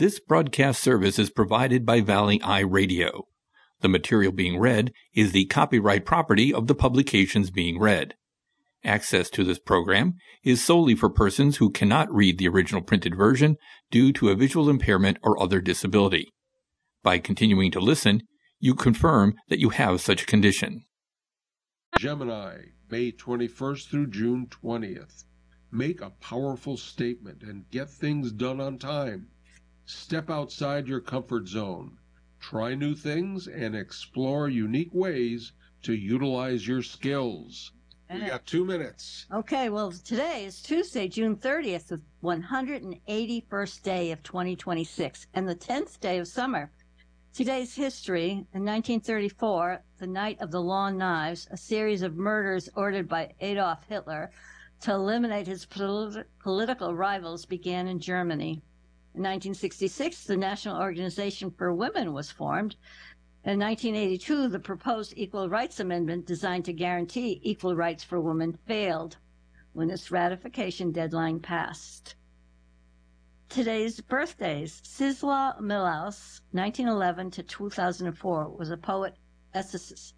This broadcast service is provided by Valley Eye Radio. The material being read is the copyright property of the publications being read. Access to this program is solely for persons who cannot read the original printed version due to a visual impairment or other disability. By continuing to listen, you confirm that you have such a condition. Gemini, May 21st through June 20th. Make a powerful statement and get things done on time. Step outside your comfort zone. Try new things and explore unique ways to utilize your skills. We got 2 minutes. Okay, well, today is Tuesday, June 30th, the 181st day of 2026, and the 10th day of summer. Today's history: in 1934, the Night of the Long Knives, a series of murders ordered by Adolf Hitler to eliminate his political rivals, began in Germany. In 1966, the National Organization for Women was formed. In 1982, the proposed Equal Rights Amendment designed to guarantee equal rights for women failed when its ratification deadline passed. Today's birthdays: Czesław Miłosz, 1911 to 2004, was a poet, essayist.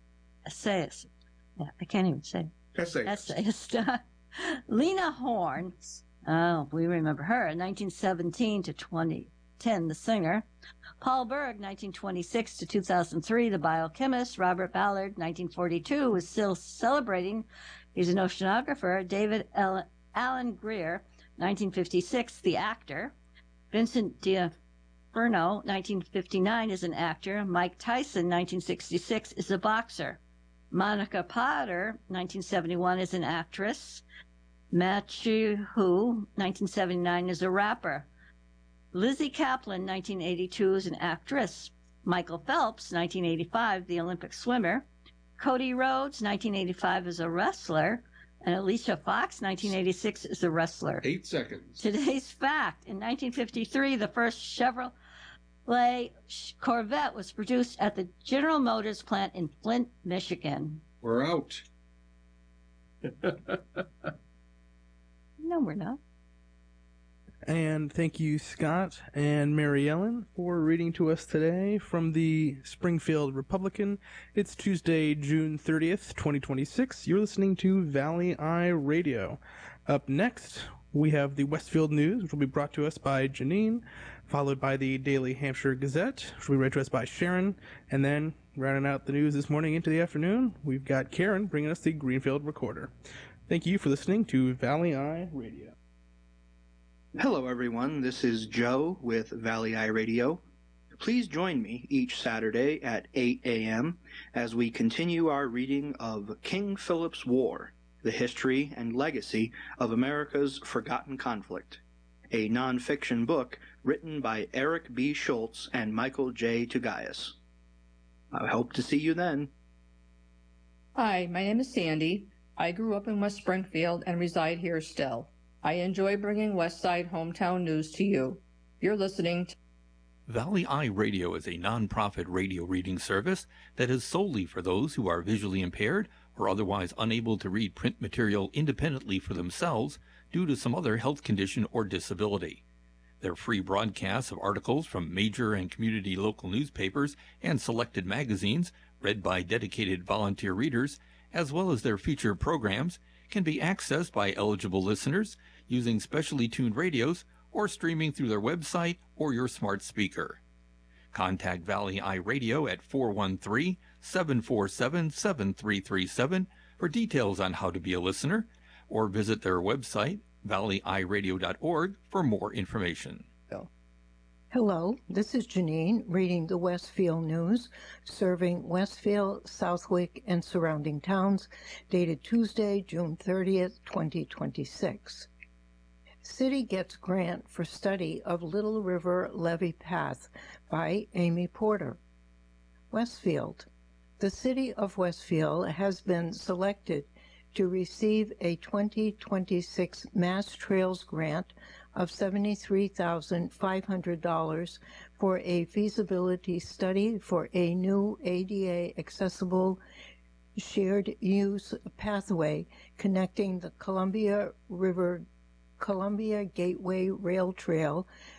Yeah, I can't even say. Essayist. Lena Horne, oh, we remember her, 1917 to 2010, the singer. Paul Berg, 1926 to 2003, the biochemist. Robert Ballard, 1942, was still celebrating. He's an oceanographer. David Alan Grier, 1956, the actor. Vincent D'Onofrio, 1959, is an actor. Mike Tyson, 1966, is a boxer. Monica Potter, 1971, is an actress. Matthew Hu, 1979, is a rapper. Lizzie Kaplan, 1982, is an actress. Michael Phelps, 1985, the Olympic swimmer. Cody Rhodes, 1985, is a wrestler. And Alicia Fox, 1986, is a wrestler. 8 seconds. Today's fact: in 1953, the first Chevrolet Corvette was produced at the General Motors plant in Flint, Michigan. We're out. No, we're not. And thank you, Scott and Mary Ellen, for reading to us today from the Springfield Republican. It's Tuesday, June 30th, 2026. You're listening to Valley Eye Radio. Up next, we have the Westfield News, which will be brought to us by Janine, followed by the Daily Hampshire Gazette, which will be read to us by Sharon, and then, rounding out the news this morning into the afternoon, we've got Karen bringing us the Greenfield Recorder. Thank you for listening to Valley Eye Radio. Hello everyone, this is Joe with Valley Eye Radio. Please join me each Saturday at 8 a.m. as we continue our reading of King Philip's War, the history and legacy of America's forgotten conflict, a nonfiction book written by Eric B. Schultz and Michael J. Tugayas. I hope to see you then. Hi, my name is Sandy. I grew up in West Springfield and reside here still. I enjoy bringing Westside hometown news to you. You're listening to Valley Eye Radio is a non-profit radio reading service that is solely for those who are visually impaired or otherwise unable to read print material independently for themselves due to some other health condition or disability. Their free broadcasts of articles from major and community local newspapers and selected magazines, read by dedicated volunteer readers, as well as their featured programs, can be accessed by eligible listeners using specially tuned radios or streaming through their website or your smart speaker. Contact Valley Eye Radio at 413-747-7337 for details on how to be a listener, or visit their website, valleyeyeradio.org, for more information. Hello, this is Janine reading the Westfield News, serving Westfield, Southwick, and surrounding towns, dated Tuesday, June 30th, 2026. City gets grant for study of Little River Levee Path by Amy Porter. Westfield. The City of Westfield has been selected to receive a 2026 Mass Trails grant of $73,500 for a feasibility study for a new ADA accessible shared use pathway connecting the Columbia Gateway Rail Trail